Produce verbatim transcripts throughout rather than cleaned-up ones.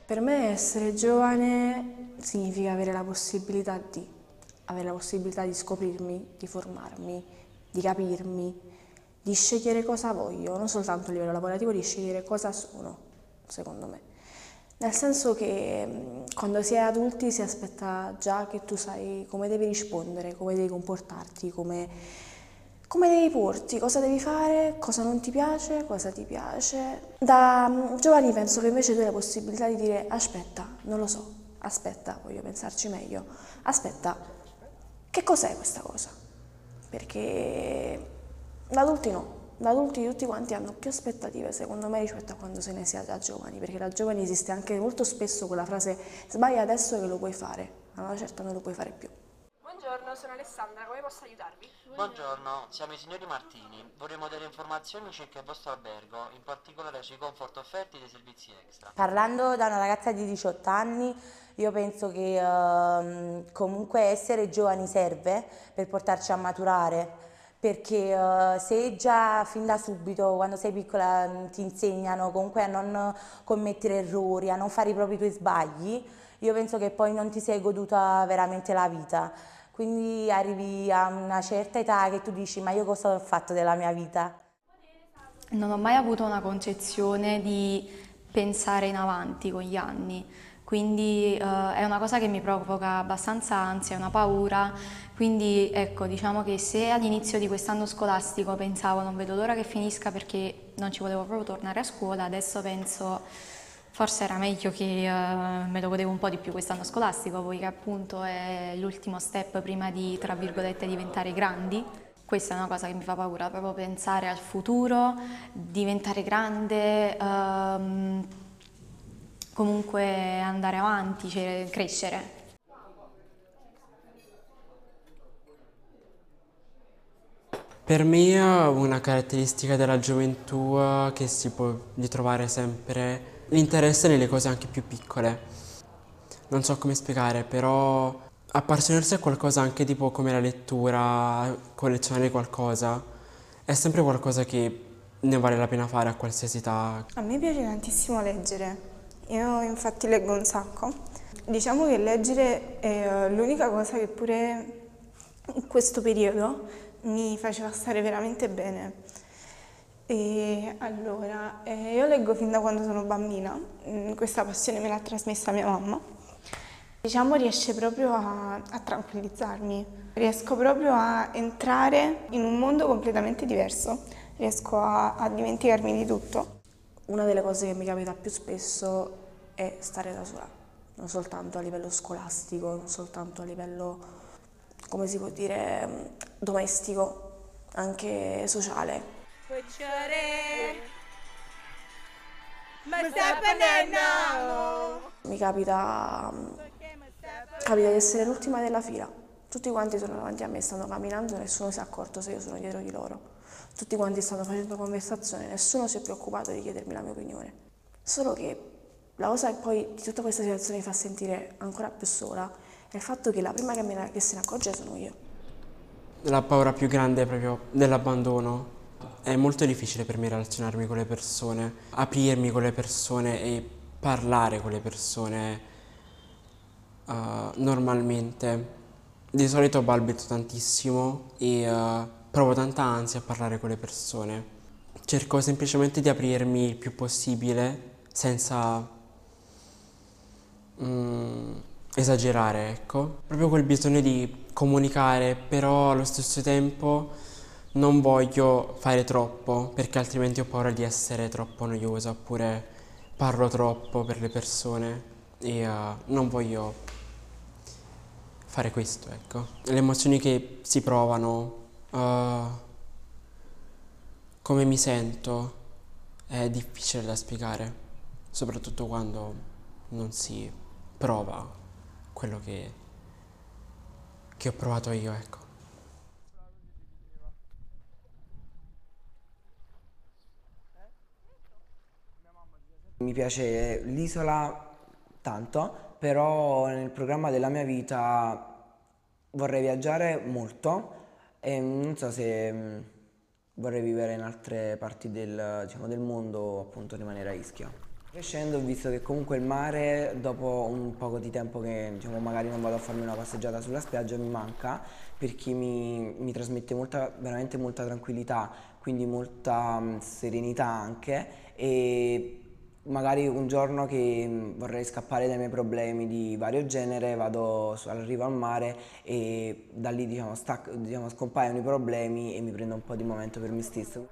Per me essere giovane significa avere la possibilità di, avere la possibilità di scoprirmi, di formarmi, di capirmi, di scegliere cosa voglio, non soltanto a livello lavorativo, di scegliere cosa sono, secondo me. Nel senso che mh, quando si è adulti si aspetta già che tu sai come devi rispondere, come devi comportarti, come, come devi porti, cosa devi fare, cosa non ti piace, cosa ti piace. Da mh, giovani penso che invece tu hai la possibilità di dire aspetta, non lo so, aspetta, voglio pensarci meglio, aspetta, che cos'è questa cosa? Perché da adulti no, da adulti tutti quanti hanno più aspettative secondo me rispetto a quando se ne sia da giovani, perché da giovani esiste anche molto spesso quella frase sbaglia adesso che lo puoi fare, a una certa non lo puoi fare più. Buongiorno, sono Alessandra, come posso aiutarvi? Buongiorno, siamo i signori Martini. Vorremmo delle informazioni circa il vostro albergo, in particolare sui comfort offerti e dei servizi extra. Parlando da una ragazza di diciotto anni, io penso che ehm, comunque essere giovani serve per portarci a maturare, perché eh, se già fin da subito, quando sei piccola, mh, ti insegnano comunque a non commettere errori, a non fare i propri tuoi sbagli, io penso che poi non ti sei goduta veramente la vita. Quindi arrivi a una certa età che tu dici, ma io cosa ho fatto della mia vita? Non ho mai avuto una concezione di pensare in avanti con gli anni, quindi eh, è una cosa che mi provoca abbastanza ansia, una paura, quindi ecco, diciamo che se all'inizio di quest'anno scolastico pensavo non vedo l'ora che finisca perché non ci volevo proprio tornare a scuola, adesso penso forse era meglio che eh, me lo godevo un po' di più quest'anno scolastico, poiché appunto è l'ultimo step prima di, tra virgolette, diventare grandi. Questa è una cosa che mi fa paura, proprio pensare al futuro, diventare grande, ehm, comunque andare avanti, cioè crescere. Per me una caratteristica della gioventù eh, che si può ritrovare sempre l'interesse nelle cose anche più piccole. Non so come spiegare, però appassionarsi a qualcosa anche tipo come la lettura, collezionare qualcosa, è sempre qualcosa che ne vale la pena fare a qualsiasi età. A me piace tantissimo leggere, io infatti leggo un sacco. Diciamo che leggere è l'unica cosa che pure in questo periodo mi faceva stare veramente bene. E allora, eh, io leggo fin da quando sono bambina, mm, questa passione me l'ha trasmessa mia mamma. Diciamo riesce proprio a, a tranquillizzarmi, riesco proprio a entrare in un mondo completamente diverso, riesco a, a dimenticarmi di tutto. Una delle cose che mi capita più spesso è stare da sola, non soltanto a livello scolastico, non soltanto a livello, come si può dire, domestico, anche sociale. Mi capita, capita di essere l'ultima della fila, tutti quanti sono davanti a me, stanno camminando, nessuno si è accorto se io sono dietro di loro. Tutti quanti stanno facendo conversazione, nessuno si è preoccupato di chiedermi la mia opinione. Solo che la cosa che poi di tutta questa situazione mi fa sentire ancora più sola è il fatto che la prima che, me ne, che se ne accorge sono io. La paura più grande è proprio dell'abbandono. È molto difficile per me relazionarmi con le persone, aprirmi con le persone e parlare con le persone uh, normalmente. Di solito balbetto tantissimo e uh, provo tanta ansia a parlare con le persone. Cerco semplicemente di aprirmi il più possibile senza mm, esagerare, ecco. Proprio quel bisogno di comunicare, però allo stesso tempo non voglio fare troppo, perché altrimenti ho paura di essere troppo noiosa, oppure parlo troppo per le persone e uh, non voglio fare questo, ecco. Le emozioni che si provano, uh, come mi sento, è difficile da spiegare, soprattutto quando non si prova quello che, che ho provato io, ecco. Mi piace l'isola tanto, però nel programma della mia vita vorrei viaggiare molto e non so se mh, vorrei vivere in altre parti del, diciamo, del mondo o appunto rimanere a Ischia. Crescendo ho visto che comunque il mare, dopo un poco di tempo che diciamo, magari non vado a farmi una passeggiata sulla spiaggia, mi manca perché mi, mi trasmette molta, veramente molta tranquillità, quindi molta mh, serenità anche, e magari un giorno che mh, vorrei scappare dai miei problemi di vario genere, vado su- al riva al mare e da lì diciamo, stac- diciamo, scompaiono i problemi e mi prendo un po' di momento per me stesso.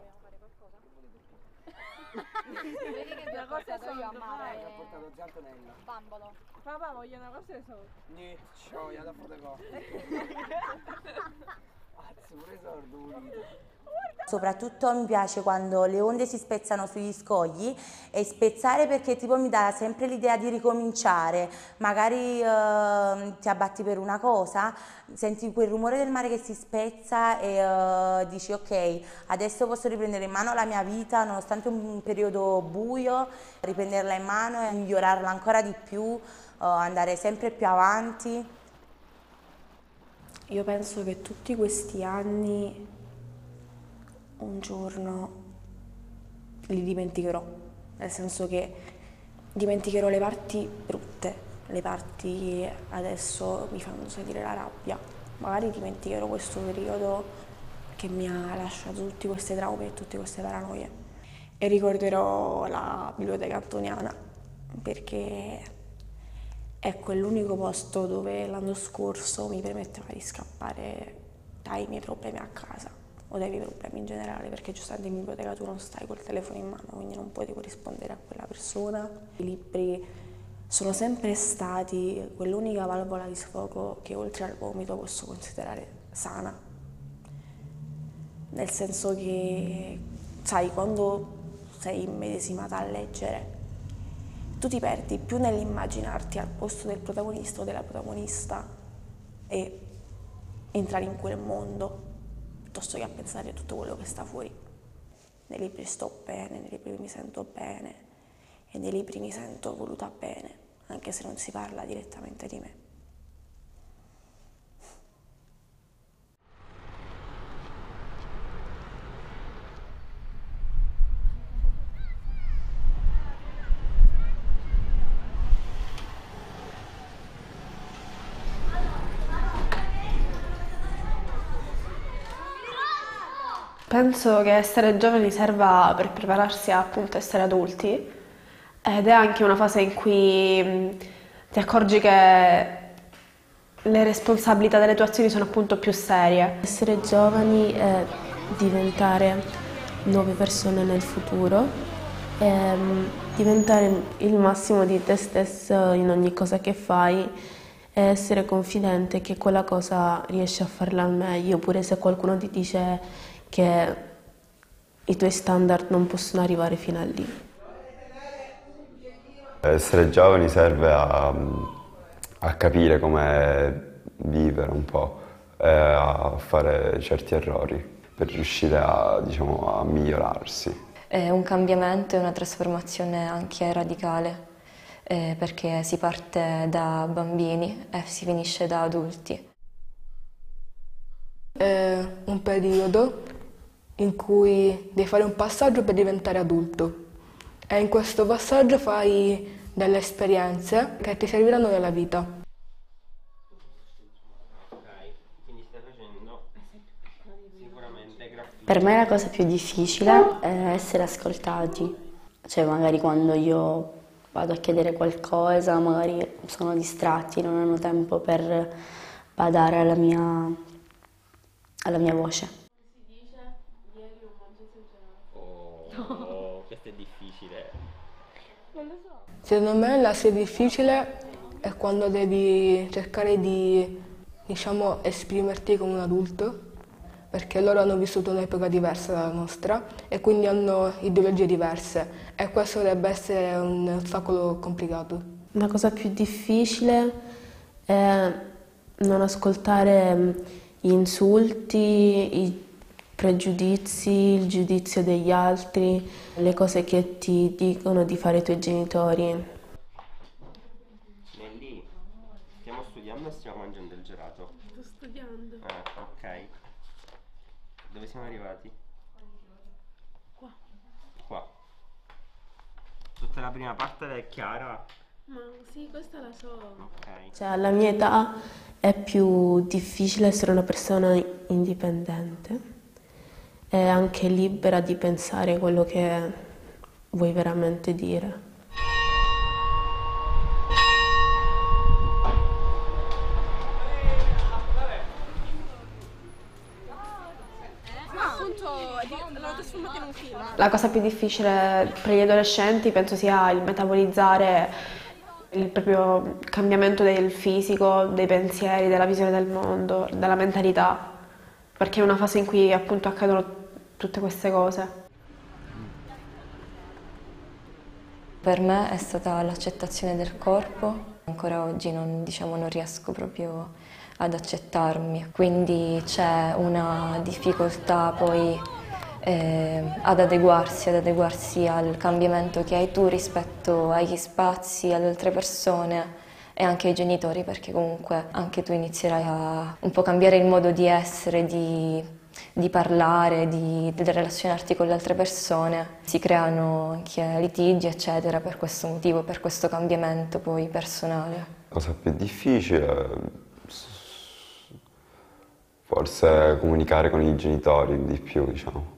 Vedi che due cose sono io a mare. Ho portato zia Antonella. Bambolo. Papà voglio una cosa solo. Niente, ciao, io da fotocopia. Azzo, pure sordo, pulito. Soprattutto mi piace quando le onde si spezzano sugli scogli, e spezzare perché tipo mi dà sempre l'idea di ricominciare. Magari eh, ti abbatti per una cosa, senti quel rumore del mare che si spezza e eh, dici ok, adesso posso riprendere in mano la mia vita nonostante un periodo buio, riprenderla in mano e migliorarla ancora di più, eh, andare sempre più avanti. Io penso che tutti questi anni un giorno li dimenticherò, nel senso che dimenticherò le parti brutte, le parti adesso mi fanno sentire la rabbia, magari dimenticherò questo periodo che mi ha lasciato tutti questi traumi e tutte queste paranoie, e ricorderò la biblioteca antoniana perché è quell'unico posto dove l'anno scorso mi permetteva di scappare dai miei problemi a casa o dai miei problemi in generale, perché giustamente in biblioteca tu non stai col telefono in mano, quindi non puoi corrispondere a quella persona. I libri sono sempre stati quell'unica valvola di sfogo che oltre al vomito posso considerare sana, nel senso che, sai, quando sei immedesimata a leggere, tu ti perdi più nell'immaginarti al posto del protagonista o della protagonista e entrare in quel mondo, piuttosto che a pensare a tutto quello che sta fuori. Nei libri sto bene, nei libri mi sento bene e nei libri mi sento voluta bene, anche se non si parla direttamente di me. Penso che essere giovani serva per prepararsi a appunto essere adulti, ed è anche una fase in cui mh, ti accorgi che le responsabilità delle tue azioni sono appunto più serie. Essere giovani è diventare nuove persone nel futuro, e diventare il massimo di te stesso in ogni cosa che fai e essere confidente che quella cosa riesci a farla al meglio, pure se qualcuno ti dice che i tuoi standard non possono arrivare fino a lì. Essere giovani serve a, a capire come vivere un po', e a fare certi errori per riuscire a, diciamo, a migliorarsi. È un cambiamento e una trasformazione anche radicale, eh, perché si parte da bambini e si finisce da adulti. È un periodo in cui devi fare un passaggio per diventare adulto, e in questo passaggio fai delle esperienze che ti serviranno nella vita. Per me la cosa più difficile è essere ascoltati, cioè magari quando io vado a chiedere qualcosa, magari sono distratti, non hanno tempo per badare alla mia, alla mia voce. Oh, questo è difficile. Non lo so. Secondo me la sia difficile è quando devi cercare di, diciamo, esprimerti come un adulto, perché loro hanno vissuto un'epoca diversa dalla nostra e quindi hanno ideologie diverse, e questo dovrebbe essere un ostacolo complicato. La cosa più difficile è non ascoltare gli insulti, i pregiudizi, il giudizio degli altri, le cose che ti dicono di fare i tuoi genitori. Nelly, stiamo studiando o stiamo mangiando il gelato? Sto studiando. Ah, ok. Dove siamo arrivati? Qua. Qua. Tutti parte, la prima parte è chiara? Ma sì, questa la so. Ok. Cioè, alla mia età è più difficile essere una persona indipendente e anche libera di pensare quello che vuoi veramente dire. La cosa più difficile per gli adolescenti penso sia il metabolizzare il proprio cambiamento del fisico, dei pensieri, della visione del mondo, della mentalità, perché è una fase in cui appunto accadono tutte queste cose. Per me è stata l'accettazione del corpo, ancora oggi non, diciamo, non riesco proprio ad accettarmi, quindi c'è una difficoltà poi eh, ad adeguarsi, ad adeguarsi al cambiamento che hai tu rispetto agli spazi, alle altre persone e anche ai genitori, perché comunque anche tu inizierai a un po' cambiare il modo di essere, di, di parlare, di, di relazionarti con le altre persone. Si creano anche litigi, eccetera, per questo motivo, per questo cambiamento poi personale. La cosa più difficile forse comunicare con i genitori di più, diciamo.